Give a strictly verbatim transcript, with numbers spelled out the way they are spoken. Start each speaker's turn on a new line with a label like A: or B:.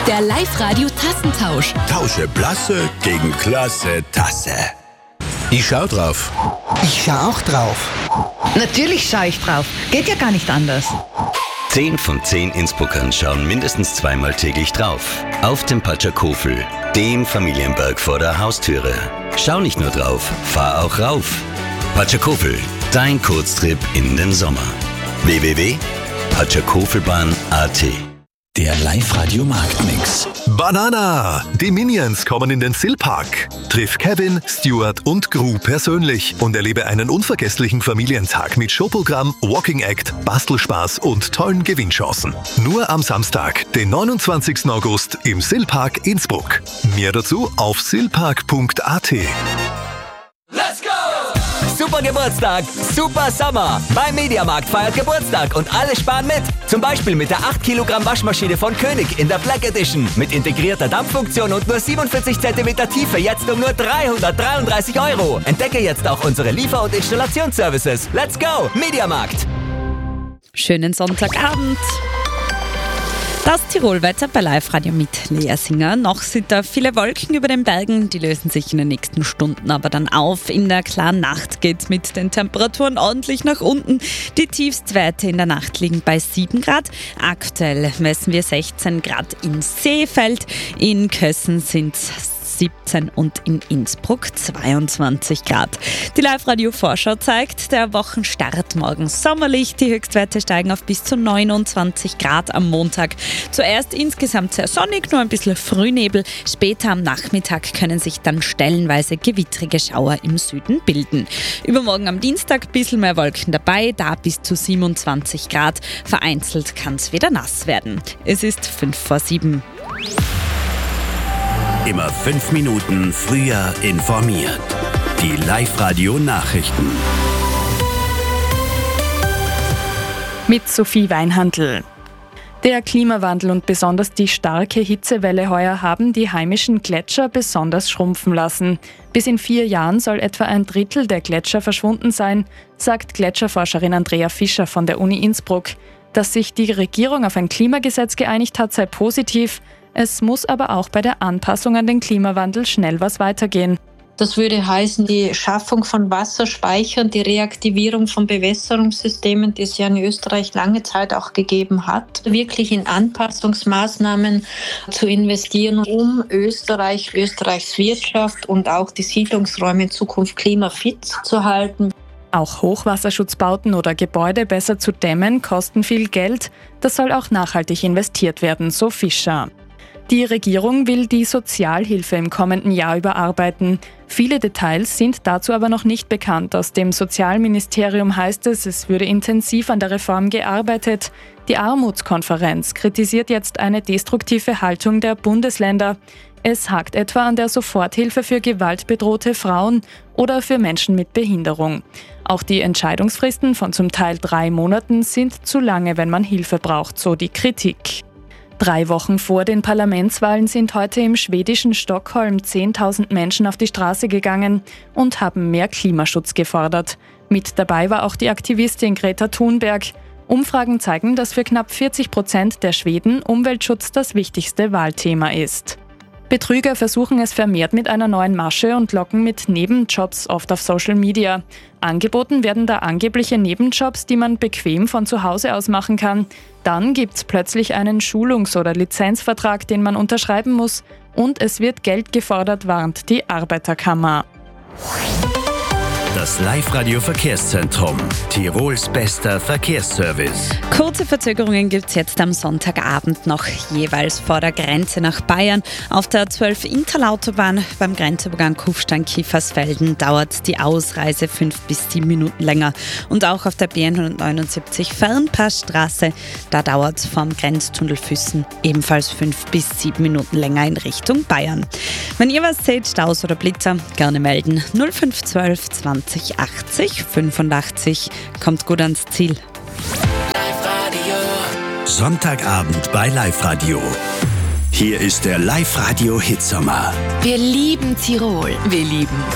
A: Der Live-Radio-Tassentausch.
B: Tausche Blasse gegen klasse Tasse. Ich schau drauf.
C: Ich schau auch drauf.
D: Natürlich schaue ich drauf. Geht ja gar nicht anders.
E: Zehn von zehn Innsbruckern schauen mindestens zweimal täglich drauf. Auf dem Patschakofel, dem Familienberg vor der Haustüre. Schau nicht nur drauf, fahr auch rauf. Patschakofel, dein Kurztrip in den Sommer. w w w punkt patschakofelbahn punkt a t.
B: Der Live-Radio-Marktmix.
F: Banana! Die Minions kommen in den Silpark. Triff Kevin, Stuart und Gru persönlich und erlebe einen unvergesslichen Familientag mit Showprogramm, Walking Act, Bastelspaß und tollen Gewinnchancen. Nur am Samstag, den neunundzwanzigsten August im Silpark Innsbruck. Mehr dazu auf silpark punkt a t.
G: Super Geburtstag, super Sommer. Beim Mediamarkt feiert Geburtstag und alle sparen mit. Zum Beispiel mit der acht Kilogramm Waschmaschine von König in der Black Edition. Mit integrierter Dampffunktion und nur siebenundvierzig Zentimeter Tiefe jetzt um nur dreihundertdreiunddreißig Euro. Entdecke jetzt auch unsere Liefer- und Installationsservices. Let's go, Mediamarkt.
H: Schönen Sonntagabend. Das Tirolwetter bei Live-Radio mit Lea Singer. Noch sind da viele Wolken über den Bergen, die lösen sich in den nächsten Stunden aber dann auf. In der klaren Nacht geht's mit den Temperaturen ordentlich nach unten. Die Tiefstwerte in der Nacht liegen bei sieben Grad. Aktuell messen wir sechzehn Grad in Seefeld. In Kössen sind siebzehn und in Innsbruck zweiundzwanzig Grad. Die Live-Radio-Vorschau zeigt, der Wochenstart morgen sommerlich. Die Höchstwerte steigen auf bis zu neunundzwanzig Grad am Montag. Zuerst insgesamt sehr sonnig, nur ein bisschen Frühnebel. Später am Nachmittag können sich dann stellenweise gewittrige Schauer im Süden bilden. Übermorgen am Dienstag ein bisschen mehr Wolken dabei, da bis zu siebenundzwanzig Grad. Vereinzelt kann es wieder nass werden. Es ist fünf vor sieben.
B: Immer fünf Minuten früher informiert. Die Live-Radio-Nachrichten.
I: Mit Sophie Weinhandl. Der Klimawandel und besonders die starke Hitzewelle heuer haben die heimischen Gletscher besonders schrumpfen lassen. Bis in vier Jahren soll etwa ein Drittel der Gletscher verschwunden sein, sagt Gletscherforscherin Andrea Fischer von der Uni Innsbruck. Dass sich die Regierung auf ein Klimagesetz geeinigt hat, sei positiv. Es muss aber auch bei der Anpassung an den Klimawandel schnell was weitergehen.
J: Das würde heißen, die Schaffung von Wasserspeichern, die Reaktivierung von Bewässerungssystemen, die es ja in Österreich lange Zeit auch gegeben hat, wirklich in Anpassungsmaßnahmen zu investieren, um Österreich, Österreichs Wirtschaft und auch die Siedlungsräume in Zukunft klimafit zu halten.
I: Auch Hochwasserschutzbauten oder Gebäude besser zu dämmen, kosten viel Geld. Das soll auch nachhaltig investiert werden, so Fischer. Die Regierung will die Sozialhilfe im kommenden Jahr überarbeiten. Viele Details sind dazu aber noch nicht bekannt. Aus dem Sozialministerium heißt es, es würde intensiv an der Reform gearbeitet. Die Armutskonferenz kritisiert jetzt eine destruktive Haltung der Bundesländer. Es hakt etwa an der Soforthilfe für gewaltbedrohte Frauen oder für Menschen mit Behinderung. Auch die Entscheidungsfristen von zum Teil drei Monaten sind zu lange, wenn man Hilfe braucht, so die Kritik. Drei Wochen vor den Parlamentswahlen sind heute im schwedischen Stockholm zehntausend Menschen auf die Straße gegangen und haben mehr Klimaschutz gefordert. Mit dabei war auch die Aktivistin Greta Thunberg. Umfragen zeigen, dass für knapp vierzig Prozent der Schweden Umweltschutz das wichtigste Wahlthema ist. Betrüger versuchen es vermehrt mit einer neuen Masche und locken mit Nebenjobs oft auf Social Media. Angeboten werden da angebliche Nebenjobs, die man bequem von zu Hause aus machen kann. Dann gibt's plötzlich einen Schulungs- oder Lizenzvertrag, den man unterschreiben muss. Und es wird Geld gefordert, warnt die Arbeiterkammer.
B: Das Live-Radio-Verkehrszentrum. Tirols bester Verkehrsservice.
H: Kurze Verzögerungen gibt es jetzt am Sonntagabend noch jeweils vor der Grenze nach Bayern. Auf der zwölf Interlautobahn beim Grenzübergang Kufstein-Kiefersfelden dauert die Ausreise fünf bis sieben Minuten länger. Und auch auf der B N hundertneunundsiebzig Fernpassstraße, da dauert es vom Grenztunnel Füssen ebenfalls fünf bis sieben Minuten länger in Richtung Bayern. Wenn ihr was seht, Staus oder Blitzer, gerne melden. null fünf eins zwei zwanzig achtzig fünfundachtzig. Kommt gut ans Ziel.
B: Sonntagabend bei Live-Radio. Hier ist der Live-Radio-Hitsommer.
A: Wir lieben Tirol. Wir lieben